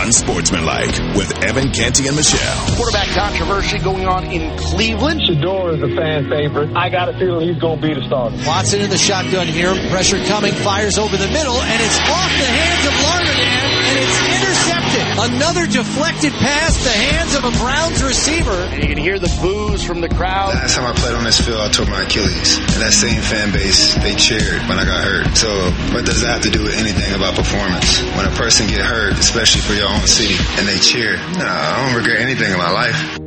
Unsportsmanlike with Evan Canty and Michelle. Quarterback controversy going on in Cleveland. Shedeur is a fan favorite. I got a feeling he's going to be the starter. Watson in the shotgun here. Pressure coming. Fires over the middle. And it's off the hands of Larned. And it's intercepted. Another deflected pass. The hands of a Browns receiver. And you can hear the boos from the crowd. Last time I played on this field, I tore my Achilles. And that same fan base, they cheered when I got hurt. So what does that have to do with anything about performance? When a person get hurt, especially for your own city, and they cheer, I don't regret anything in my life.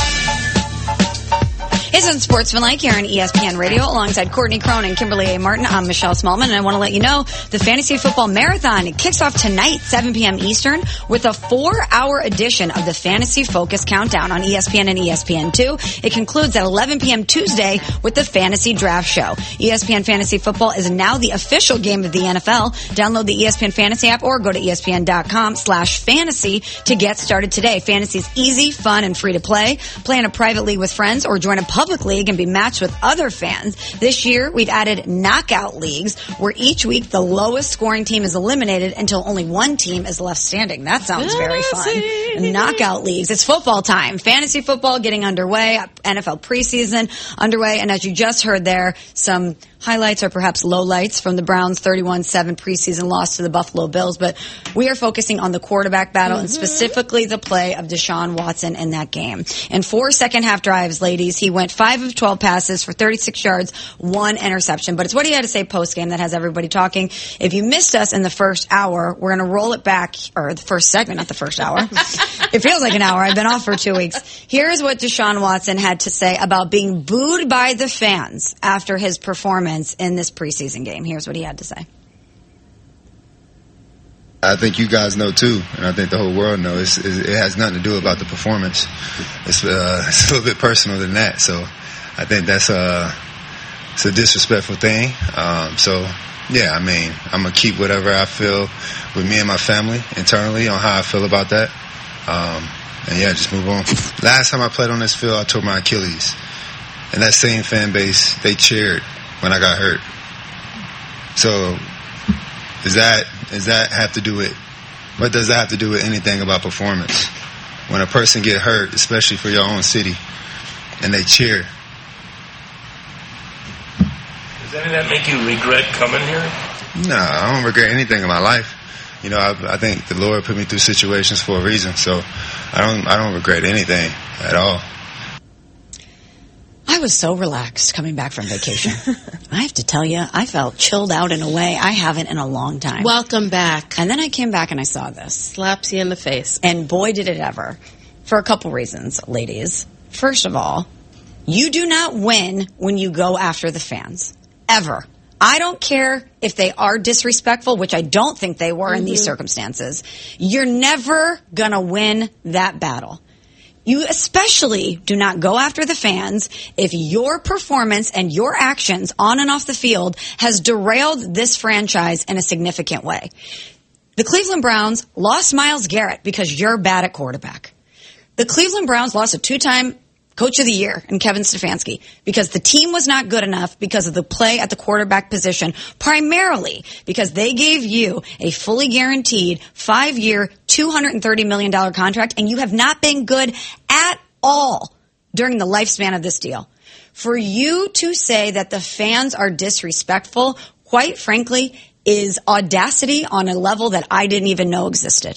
It's Unsportsmanlike here on ESPN Radio alongside Courtney Crone and Kimberly A. Martin. I'm Michelle Smallman, and I want to let you know the Fantasy Football Marathon kicks off tonight, 7 p.m. Eastern, with a 4-hour edition of the Fantasy Focus Countdown on ESPN and ESPN2. It concludes at 11 p.m. Tuesday with the Fantasy Draft Show. ESPN Fantasy Football is now the official game of the NFL. Download the ESPN Fantasy app or go to ESPN.com/fantasy to get started today. Fantasy is easy, fun, and free to play. Play in a private league with friends or join a public league and be matched with other fans. This year, we've added knockout leagues where each week the lowest scoring team is eliminated until only one team is left standing. That sounds very fun. Knockout leagues. It's football time. Fantasy football getting underway. NFL preseason underway. And as you just heard there, some highlights or perhaps lowlights from the Browns' 31-7 preseason loss to the Buffalo Bills. But we are focusing on the quarterback battle and specifically the play of Deshaun Watson in that game. In 4 second-half drives, ladies, he went 5 of 12 passes for 36 yards, 1 interception. But it's what he had to say post-game that has everybody talking. If you missed us in the first hour, we're going to roll it back, or the first segment, not the first hour. It feels like an hour. I've been off for 2 weeks. Here's what Deshaun Watson had to say about being booed by the fans after his performance in this preseason game. Here's what he had to say. I think you guys know too, and I think the whole world knows, it has nothing to do about the performance. It's a little bit personal than that. So I think that's it's a disrespectful thing. So yeah, I mean, I'm gonna keep whatever I feel with me and my family internally on how I feel about that. And yeah, just move on. Last time I played on this field, I tore my Achilles, and that same fan base, they cheered when I got hurt. So does that have to do with, what does that have to do with anything about performance? When a person get hurt, especially for your own city, and they cheer. Does any of that make you regret coming here? No, I don't regret anything in my life. You know, I think the Lord put me through situations for a reason, so I don't regret anything at all. I was so relaxed coming back from vacation. I have to tell you, I felt chilled out in a way I haven't in a long time. Welcome back. And then I came back and I saw this. Slaps you in the face. And boy, did it ever. For a couple reasons, ladies. First of all, you do not win when you go after the fans. Ever. I don't care if they are disrespectful, which I don't think they were in these circumstances. You're never going to win that battle. You especially do not go after the fans if your performance and your actions on and off the field has derailed this franchise in a significant way. The Cleveland Browns lost Myles Garrett because you're bad at quarterback. The Cleveland Browns lost a 2-time Coach of the Year in Kevin Stefanski because the team was not good enough because of the play at the quarterback position, primarily because they gave you a fully guaranteed 5-year, $230 million contract, and you have not been good at all during the lifespan of this deal. For you to say that the fans are disrespectful, quite frankly, is audacity on a level that I didn't even know existed.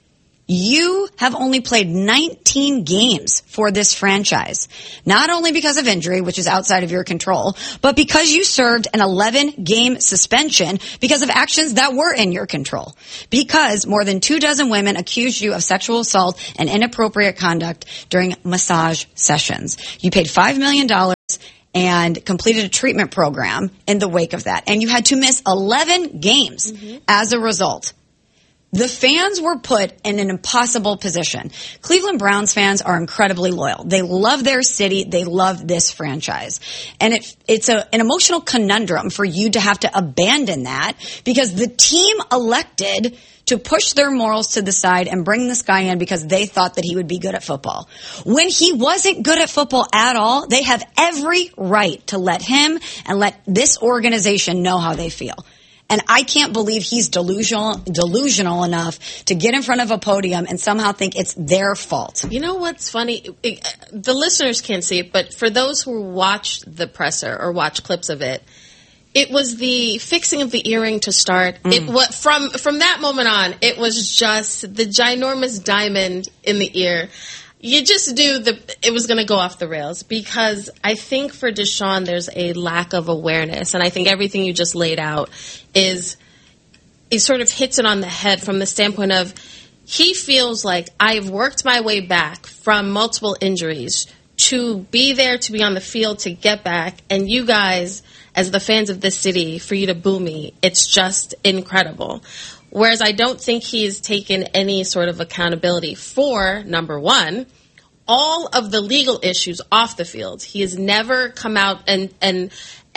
You have only played 19 games for this franchise, not only because of injury, which is outside of your control, but because you served an 11-game suspension because of actions that were in your control. Because more than 24 women accused you of sexual assault and inappropriate conduct during massage sessions. You paid $5 million and completed a treatment program in the wake of that. And you had to miss 11 games as a result. The fans were put in an impossible position. Cleveland Browns fans are incredibly loyal. They love their city. They love this franchise. And it's an emotional conundrum for you to have to abandon that because the team elected to push their morals to the side and bring this guy in because they thought that he would be good at football. When he wasn't good at football at all, they have every right to let him and let this organization know how they feel. And I can't believe he's delusional enough to get in front of a podium and somehow think it's their fault. You know what's funny? The listeners can't see it, but for those who watch the presser or watch clips of it, it was the fixing of the earring to start. From that moment on, it was just the ginormous diamond in the ear. You just knew it was going to go off the rails, because I think for Deshaun there's a lack of awareness, and I think everything you just laid out it sort of hits it on the head from the standpoint of he feels like I've worked my way back from multiple injuries to be there, to be on the field, to get back, and you guys, as the fans of this city, for you to boo me, it's just incredible. Whereas I don't think he's taken any sort of accountability for, number one, all of the legal issues off the field. He has never come out and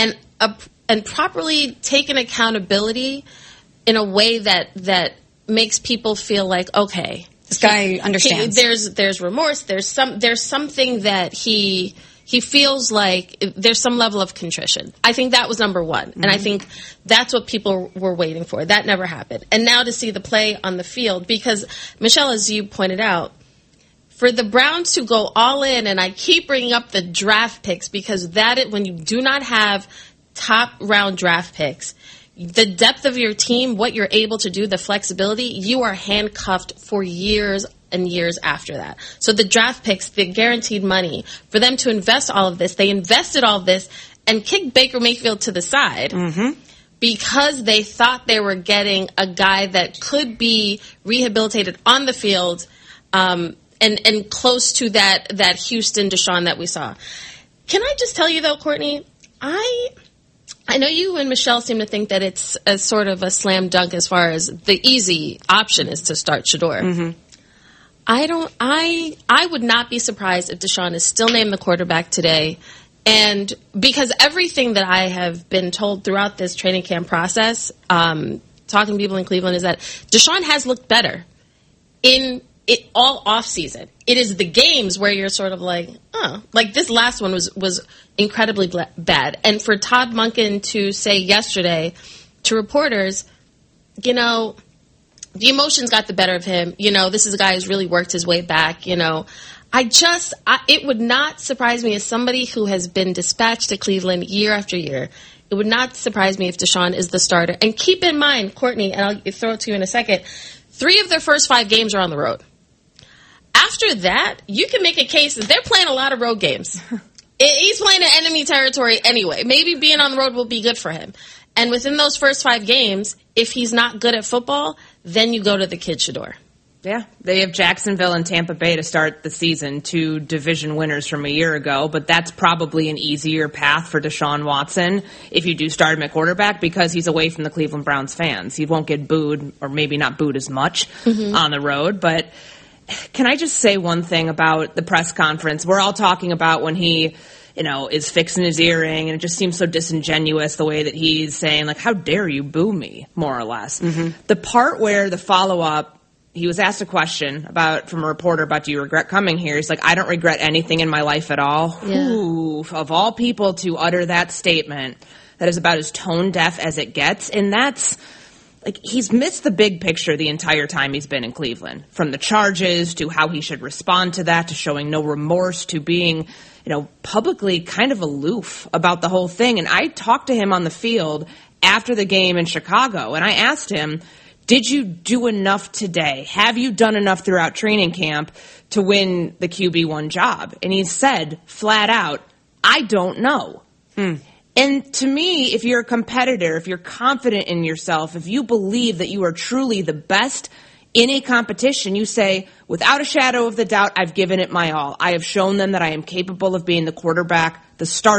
properly taken accountability in a way that makes people feel like, okay, this guy understands. There's remorse. There's something that he feels like there's some level of contrition. I think that was number one. Mm-hmm. And I think that's what people were waiting for. That never happened. And now to see the play on the field, because, Michelle, as you pointed out, for the Browns to go all in, and I keep bringing up the draft picks, because when you do not have top round draft picks, the depth of your team, what you're able to do, the flexibility, you are handcuffed for years and years after that. So the draft picks, the guaranteed money, for them to invest all of this, they invested all of this and kicked Baker Mayfield to the side because they thought they were getting a guy that could be rehabilitated on the field and close to that Houston Deshaun that we saw. Can I just tell you, though, Courtney, I know you and Michelle seem to think that it's a sort of a slam dunk as far as the easy option is to start Shedeur. Mm-hmm. I would not be surprised if Deshaun is still named the quarterback today. And because everything that I have been told throughout this training camp process, talking to people in Cleveland, is that Deshaun has looked better in it all off season. It is the games where you're sort of like, oh, like this last one was incredibly bad. And for Todd Monken to say yesterday to reporters, you know, the emotions got the better of him. You know, this is a guy who's really worked his way back. You know, it would not surprise me as somebody who has been dispatched to Cleveland year after year. It would not surprise me if Deshaun is the starter. And keep in mind, Courtney, and I'll throw it to you in a second, 3 of their first 5 games are on the road. After that, you can make a case that they're playing a lot of road games. He's playing in enemy territory anyway. Maybe being on the road will be good for him. And within those first 5 games, if he's not good at football, then you go to the kid Shedeur. Yeah, they have Jacksonville and Tampa Bay to start the season, 2 division winners from a year ago, but that's probably an easier path for Deshaun Watson if you do start him at quarterback, because he's away from the Cleveland Browns fans. He won't get booed, or maybe not booed as much on the road. But can I just say one thing about the press conference? We're all talking about when he, you know, is fixing his earring, and it just seems so disingenuous the way that he's saying, like, how dare you boo me, more or less. The part where the follow-up, he was asked a question from a reporter about, do you regret coming here? He's like, I don't regret anything in my life at all. Yeah. Ooh, of all people to utter that statement, that is about as tone deaf as it gets. And that's, like, he's missed the big picture the entire time he's been in Cleveland. From the charges to how he should respond to that, to showing no remorse, to being, you know, publicly kind of aloof about the whole thing. And I talked to him on the field after the game in Chicago, and I asked him, did you do enough today? Have you done enough throughout training camp to win the QB1 job? And he said, flat out, I don't know. And to me, if you're a competitor, if you're confident in yourself, if you believe that you are truly the best in a competition, you say, without a shadow of the doubt, I've given it my all. I have shown them that I am capable of being the quarterback, the starter.